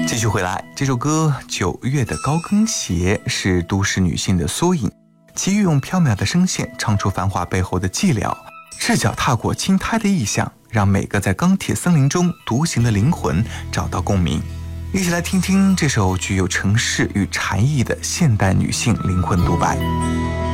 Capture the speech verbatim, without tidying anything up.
继续回来，这首歌《九月的高跟鞋》是都市女性的缩影，其运用飘渺的声线唱出繁华背后的寂寥，赤脚踏过青苔的意象，让每个在钢铁森林中独行的灵魂找到共鸣。一起来听听这首具有城市与禅意的现代女性灵魂独白。